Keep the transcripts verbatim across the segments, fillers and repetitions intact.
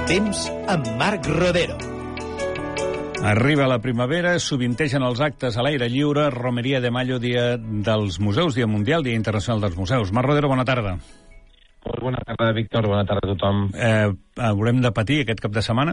temps amb Marc Rodero. Arriba la primavera, sovintegen els actes a l'aire lliure, Romeria de Mayo, dia dels museus, dia mundial, dia internacional dels museus. Marc Rodero, bona tarda. Molt bona tarda, Víctor, bona tarda a tothom. Eh, haurem de patir aquest cap de setmana?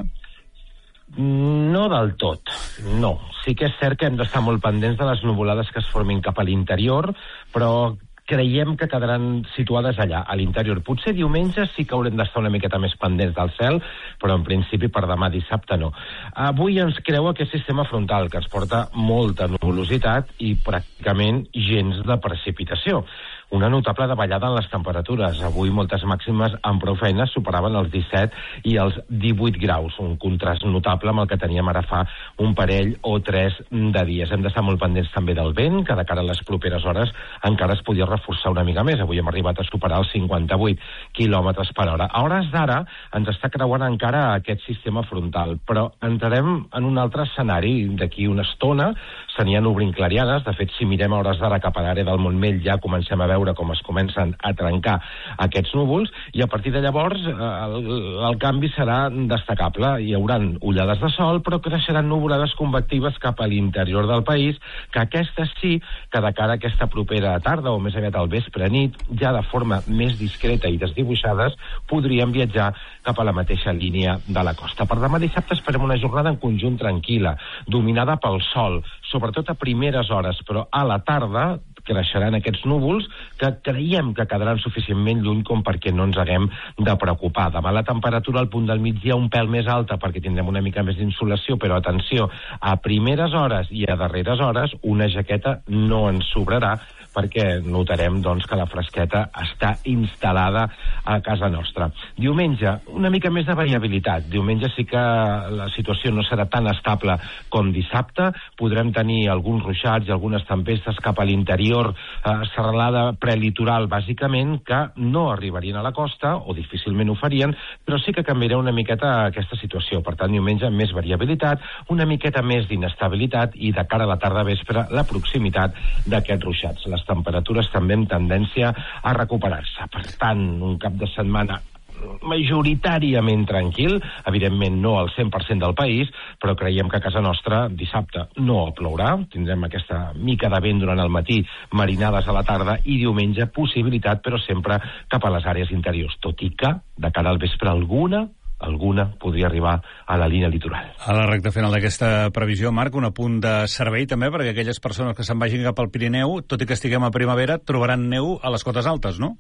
No del tot, no. Sí que és cert que hem d'estar molt pendents de les nuvolades que es formin cap a l'interior, però creiem que quedaran situades allà, a l'interior. Potser diumenge sí que haurem d'estar una miqueta més pendents del cel, però en principi per demà dissabte no. Avui ens creu aquest sistema frontal, que ens porta molta nuvolositat i pràcticament gens de precipitació. Una notable davallada en les temperatures. Avui moltes màximes amb prou feines superaven els disset i els divuit graus, un contrast notable amb el que teníem ara fa un parell o tres de dies. Hem d'estar molt pendents també del vent, que de cara a les properes hores encara es podia reforçar una mica més. Avui hem arribat a superar els cinquanta-vuit quilòmetres per hora. A hores d'ara ens està creuant encara aquest sistema frontal, però entrarem en un altre escenari. D'aquí una estona s'anien obrint clarianes. De fet, si mirem a hores d'ara cap a l'àrea del Montmell, ja comencem a veure com es comencen a trencar aquests núvols, i a partir de llavors el, el canvi serà destacable. Hi haurà ullades de sol, però creixeran nuvolades convectives cap a l'interior del país, que aquestes sí, que de cara a aquesta propera tarda o més aviat al vespre nit, ja de forma més discreta i desdibuixades, podrien viatjar cap a la mateixa línia de la costa. Per demà dissabte esperem una jornada en conjunt tranquil·la, dominada pel sol, sobretot a primeres hores, però a la tarda creixeran aquests núvols que creiem que quedaran suficientment lluny com perquè no ens haguem de preocupar. Demà la temperatura al punt del migdia un pèl més alta perquè tindrem una mica més d'insolació, però atenció, a primeres hores i a darreres hores una jaqueta no ens sobrarà, perquè notarem doncs, que la fresqueta està instal·lada a casa nostra. Diumenge, una mica més de variabilitat. Diumenge sí que la situació no serà tan estable com dissabte. Podrem tenir alguns ruixats i algunes tempestes cap a l'interior, eh, serralada prelitoral, bàsicament, que no arribarien a la costa, o difícilment ho farien, però sí que canviarà una miqueta aquesta situació. Per tant, diumenge, més variabilitat, una miqueta més d'inestabilitat i de cara a la tarda vespre, la proximitat d'aquests ruixats. Les temperatures també amb tendència a recuperar-se. Per tant, un cap de setmana majoritàriament tranquil, evidentment no al cent per cent del país, però creiem que a casa nostra dissabte no plourà, tindrem aquesta mica de vent durant el matí, marinades a la tarda, i diumenge possibilitat, però sempre cap a les àrees interiors, tot i que de cara al vespre alguna alguna podria arribar a la línia litoral. A la recta final d'aquesta previsió, Marc, un apunt de servei també, perquè aquelles persones que se'n vagin cap al Pirineu, tot i que estiguem a primavera, trobaran neu a les cotes altes, no?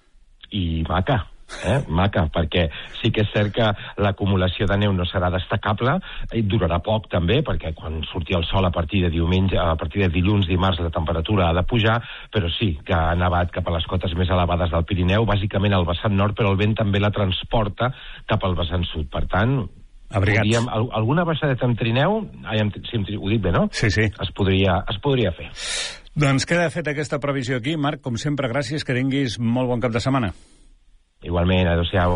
I maca, eh? maca, perquè sí que és cert que l'acumulació de neu no serà destacable, i durarà poc també, perquè quan surti el sol a partir de diumenge, a partir de dilluns, dimarts, la temperatura ha de pujar, però sí que ha nevat cap a les cotes més elevades del Pirineu, bàsicament al vessant nord, però el vent també la transporta cap al vessant sud. Per tant, podríem, alguna baixadeta amb trineu, ai, amb, si ho dic bé, no? Sí, sí. Es podria, es podria fer. Doncs queda feta aquesta previsió aquí. Marc, com sempre, gràcies, que tinguis molt bon cap de setmana. Igualment, adéu-siau.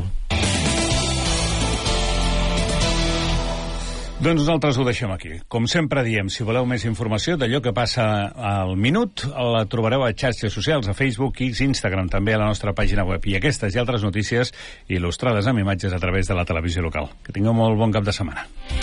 Doncs nosaltres ho deixem aquí. Com sempre diem, si voleu més informació d'allò que passa al minut, la trobareu a xarxes socials, a Facebook, X, Instagram, també a la nostra pàgina web. I aquestes i altres notícies il·lustrades amb imatges a través de la televisió local. Que tingueu molt bon cap de setmana.